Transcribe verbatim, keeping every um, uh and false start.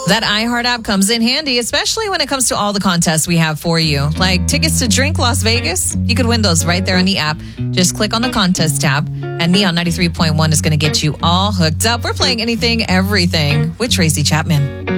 That iHeart app comes in handy, especially when it comes to all the contests we have for you. Like tickets to Drink Las Vegas. You could win those right there on the app. Just click on the contest tab, and Neon ninety-three point one is going to get you all hooked up. We're playing anything, everything with Tracy Chapman.